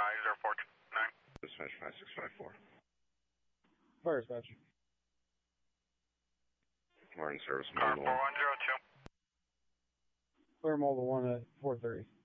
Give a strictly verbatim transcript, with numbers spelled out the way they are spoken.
zero four two nine. Dispatch five six five four. Fire dispatch. We're in service. Car four one zero two. Clear Mobile one at four thirty.